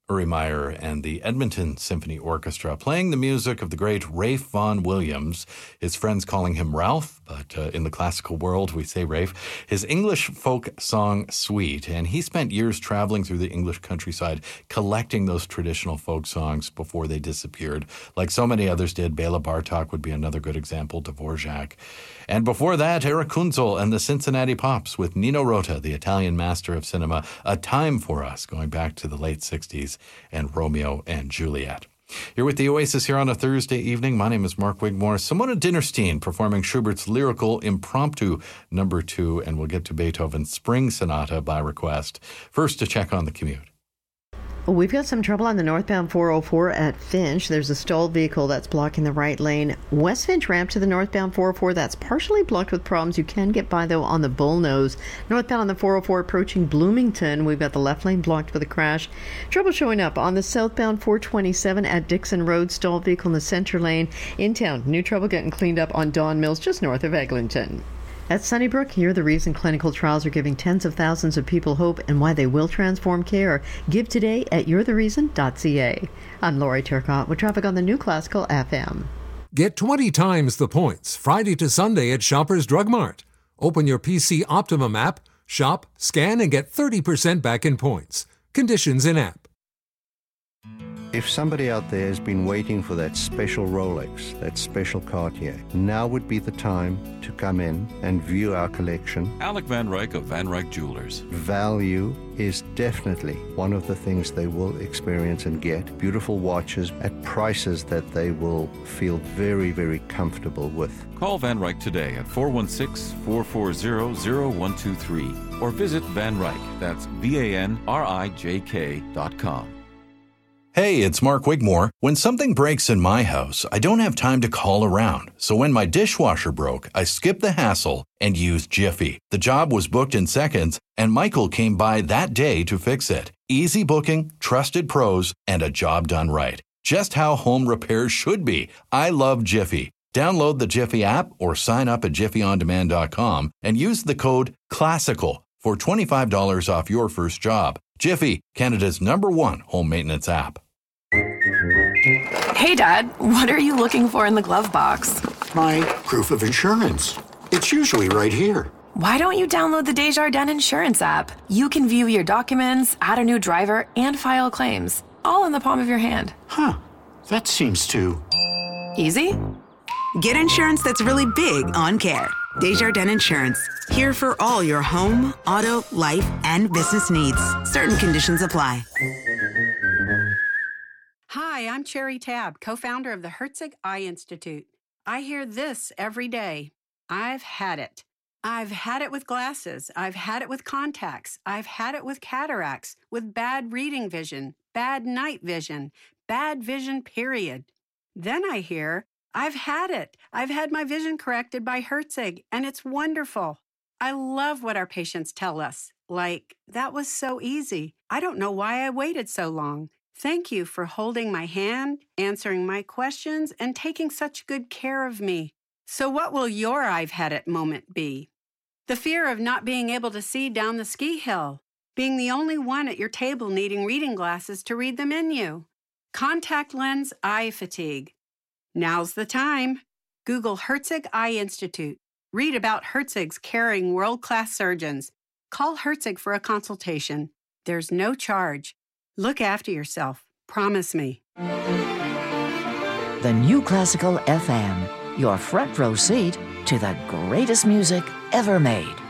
Uri Meyer and the Edmonton Symphony Orchestra playing the music of the great Ralph Vaughan Williams. His friends calling him Ralph, but in the classical world we say Rafe. His English folk song suite, and he spent years traveling through the English countryside collecting those traditional folk songs before they disappeared. Like so many others did, Bela Bartok would be another good example, Dvorak. And before that, Eric Kunzel and the Cincinnati Pops with Nino Rota, the Italian master of cinema, A Time for Us, going back to the late 60s, and Romeo and Juliet. You're with the Oasis here on a Thursday evening. My name is Mark Wigmore. Simona Dinnerstein performing Schubert's lyrical Impromptu No. 2, and we'll get to Beethoven's Spring Sonata by request. First, to check on the commute. We've got some trouble on the northbound 404 at Finch. There's a stalled vehicle that's blocking the right lane. West Finch ramp to the northbound 404, that's partially blocked with problems. You can get by, though, on the Bullnose. Northbound on the 404 approaching Bloomington, we've got the left lane blocked with a crash. Trouble showing up on the southbound 427 at Dixon Road. Stalled vehicle in the center lane. In town, new trouble getting cleaned up on Don Mills, just north of Eglinton. At Sunnybrook, hear the reason clinical trials are giving tens of thousands of people hope and why they will transform care. Give today at you'rethereason.ca. I'm Lori Turcotte with traffic on the New Classical FM. Get 20 times the points Friday to Sunday at Shoppers Drug Mart. Open your PC Optimum app, shop, scan, and get 30% back in points. Conditions in app. If somebody out there has been waiting for that special Rolex, that special Cartier, now would be the time to come in and view our collection. Alec Van Ryk of Van Ryk Jewelers. Value is definitely one of the things they will experience and get. Beautiful watches at prices that they will feel very, very comfortable with. Call Van Ryk today at 416-440-0123 or visit Van Ryk, that's VANRIJK.com. Hey, it's Mark Wigmore. When something breaks in my house, I don't have time to call around. So when my dishwasher broke, I skipped the hassle and used Jiffy. The job was booked in seconds, and Michael came by that day to fix it. Easy booking, trusted pros, and a job done right. Just how home repairs should be. I love Jiffy. Download the Jiffy app or sign up at jiffyondemand.com and use the code CLASSICAL for $25 off your first job. Jiffy, Canada's #1 home maintenance app. Hey, Dad, what are you looking for in the glove box? My proof of insurance. It's usually right here. Why don't you download the Desjardins Insurance app? You can view your documents, add a new driver, and file claims, all in the palm of your hand. Huh, that seems too... easy? Get insurance that's really big on care. Desjardins Insurance. Here for all your home, auto, life, and business needs. Certain conditions apply. Hi, I'm Cherry Tabb, co-founder of the Herzig Eye Institute. I hear this every day. I've had it. I've had it with glasses. I've had it with contacts. I've had it with cataracts, with bad reading vision, bad night vision, bad vision, period. Then I hear, I've had it. I've had my vision corrected by Herzig, and it's wonderful. I love what our patients tell us. Like, that was so easy. I don't know why I waited so long. Thank you for holding my hand, answering my questions, and taking such good care of me. So what will your I've had it moment be? The fear of not being able to see down the ski hill. Being the only one at your table needing reading glasses to read the menu. Contact lens eye fatigue. Now's the time. Google Herzig Eye Institute. Read about Herzig's caring world-class surgeons. Call Herzig for a consultation. There's no charge. Look after yourself. Promise me. The New Classical FM, your front row seat to the greatest music ever made.